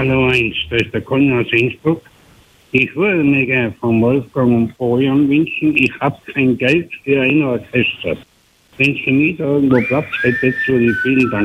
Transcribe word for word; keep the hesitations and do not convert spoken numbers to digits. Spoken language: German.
Hallo, eins, das ist der Conny aus Innsbruck. Ich würde mir gerne von Wolfgang und Florian wünschen, ich habe kein Geld für ein Orchester. Wenn Sie mir da irgendwo Platz hättet, würde ich vielen Dank.